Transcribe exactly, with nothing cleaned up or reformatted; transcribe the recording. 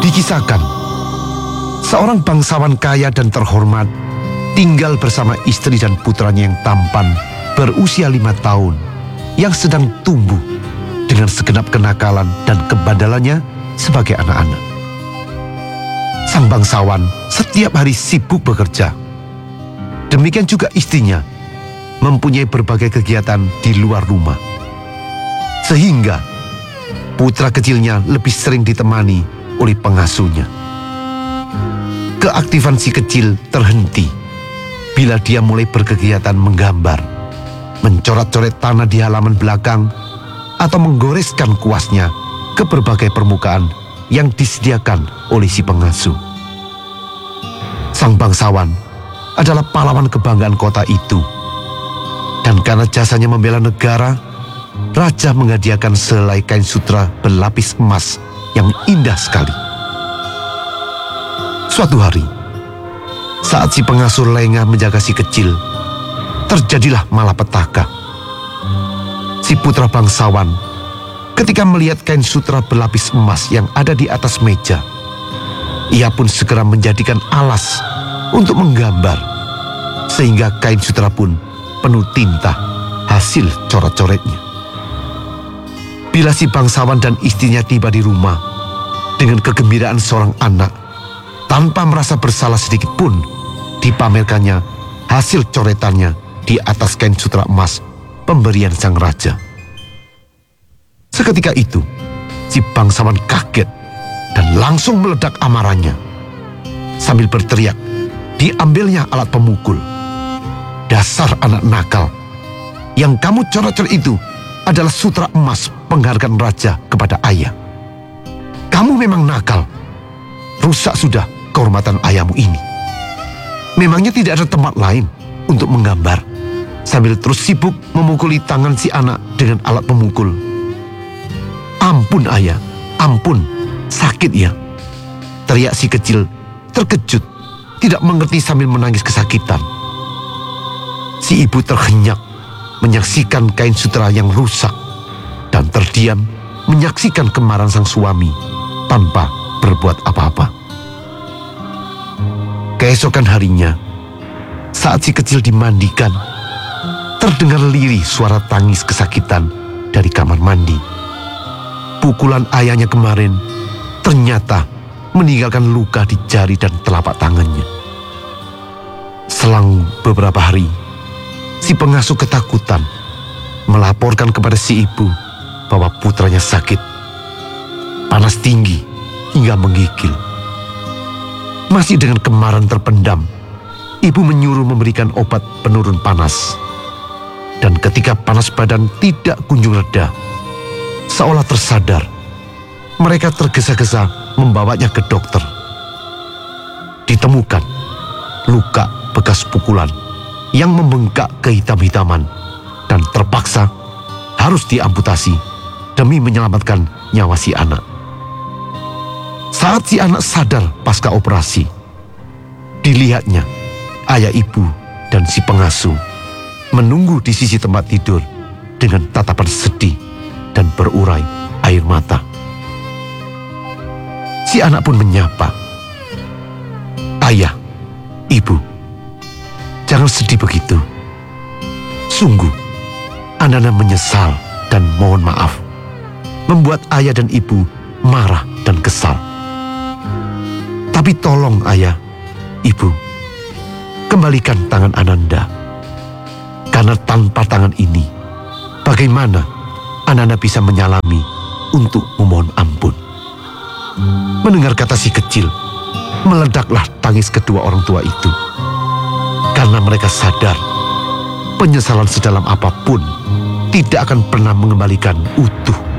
Dikisahkan, seorang bangsawan kaya dan terhormat tinggal bersama istri dan putranya yang tampan berusia lima tahun yang sedang tumbuh dengan segenap kenakalan dan kebandalannya sebagai anak-anak. Sang bangsawan setiap hari sibuk bekerja. Demikian juga istrinya mempunyai berbagai kegiatan di luar rumah. Sehingga putra kecilnya lebih sering ditemani oleh pengasuhnya. Keaktifan si kecil terhenti bila dia mulai berkegiatan menggambar, mencoret-coret tanah di halaman belakang, atau menggoreskan kuasnya ke berbagai permukaan yang disediakan oleh si pengasuh. Sang bangsawan adalah pahlawan kebanggaan kota itu. Dan karena jasanya membela negara, raja menghadiahkan sehelai kain sutra berlapis emas yang indah sekali. Suatu hari, saat si pengasuh lengah menjaga si kecil, terjadilah malapetaka. Si putra bangsawan ketika melihat kain sutra berlapis emas yang ada di atas meja, ia pun segera menjadikan alas untuk menggambar, sehingga kain sutra pun penuh tinta hasil coret-coretnya. Bila si bangsawan dan istrinya tiba di rumah dengan kegembiraan seorang anak, tanpa merasa bersalah sedikit pun, dipamerkannya hasil coretannya di atas kain sutra emas pemberian sang raja. Seketika itu, si bangsawan kaget dan langsung meledak amarahnya. Sambil berteriak, diambilnya alat pemukul. Dasar anak nakal, yang kamu coret-coret itu adalah sutra emas penghargaan raja kepada ayah. Kamu memang nakal, rusak sudah kehormatan ayahmu ini. Memangnya tidak ada tempat lain untuk menggambar? Sambil terus sibuk memukuli tangan si anak dengan alat pemukul. Ampun ayah, ampun, sakit ya, teriak si kecil terkejut, tidak mengerti sambil menangis kesakitan. Si ibu terhenyak menyaksikan kain sutra yang rusak dan terdiam menyaksikan kemarahan sang suami tanpa berbuat apa-apa. Keesokan harinya, saat si kecil dimandikan, terdengar lirih suara tangis kesakitan dari kamar mandi. Pukulan ayahnya kemarin ternyata meninggalkan luka di jari dan telapak tangannya. Selang beberapa hari, si pengasuh ketakutan melaporkan kepada si ibu bahwa putranya sakit, panas tinggi hingga menggigil. Masih dengan kemarahan terpendam, ibu menyuruh memberikan obat penurun panas. Dan ketika panas badan tidak kunjung reda, seolah tersadar, mereka tergesa-gesa membawanya ke dokter. Ditemukan luka bekas pukulan yang membengkak kehitam-hitaman dan terpaksa harus diamputasi demi menyelamatkan nyawa si anak. Saat si anak sadar pasca operasi, dilihatnya ayah ibu dan si pengasuh menunggu di sisi tempat tidur dengan tatapan sedih dan berurai air mata. Si anak pun menyapa, "Ayah, ibu, jangan sedih begitu. Sungguh, Ananda menyesal dan mohon maaf, membuat ayah dan ibu marah dan kesal. Tapi tolong ayah, ibu, kembalikan tangan Ananda. Karena tanpa tangan ini, bagaimana Ananda bisa menyalami untuk memohon ampun?" Mendengar kata si kecil, meledaklah tangis kedua orang tua itu. Karena mereka sadar, penyesalan sedalam apapun tidak akan pernah mengembalikan utuh